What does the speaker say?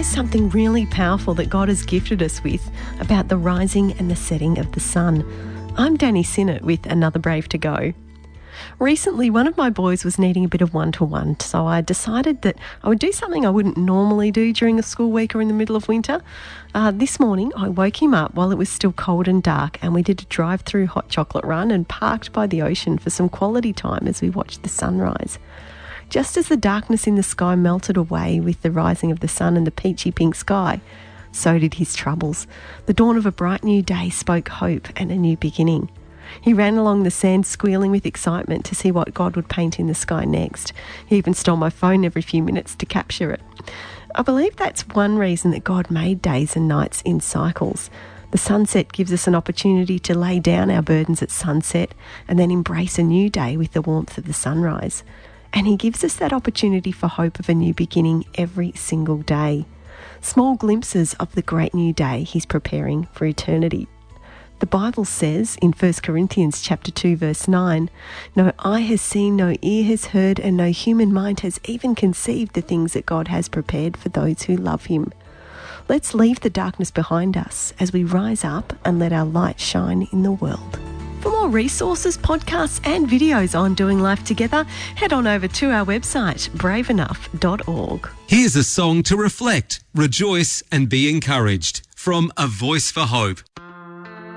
there's something really powerful that God has gifted us with about the rising and the setting of the sun. I'm Danny Sinnott with Another Brave to Go. Recently, one of my boys was needing a bit of one-to-one, so I decided that I would do something I wouldn't normally do during a school week or in the middle of winter. This morning, I woke him up while it was still cold and dark, and we did a drive-through hot chocolate run and parked by the ocean for some quality time as we watched the sunrise. Just as the darkness in the sky melted away with the rising of the sun and the peachy pink sky, so did his troubles. The dawn of a bright new day spoke hope and a new beginning. He ran along the sand squealing with excitement to see what God would paint in the sky next. He even stole my phone every few minutes to capture it. I believe that's one reason that God made days and nights in cycles. The sunset gives us an opportunity to lay down our burdens at sunset and then embrace a new day with the warmth of the sunrise. And he gives us that opportunity for hope of a new beginning every single day. Small glimpses of the great new day he's preparing for eternity. The Bible says in 1 Corinthians chapter 2 verse 9, "No eye has seen, no ear has heard, and no human mind has even conceived the things that God has prepared for those who love him." Let's leave the darkness behind us as we rise up and let our light shine in the world. For more resources, podcasts and videos on doing life together, head on over to our website, braveenough.org. Here's a song to reflect, rejoice and be encouraged from A Voice for Hope.